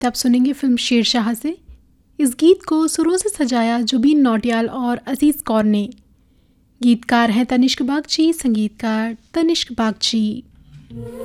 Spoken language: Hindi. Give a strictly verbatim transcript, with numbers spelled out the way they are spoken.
तब सुनेंगे फिल्म शेरशाह से। इस गीत को सुरों से सजाया जुबीन नौटियाल और अजीज़ कौर ने। गीतकार हैं तनिष्क बागची, संगीतकार तनिष्क बागची।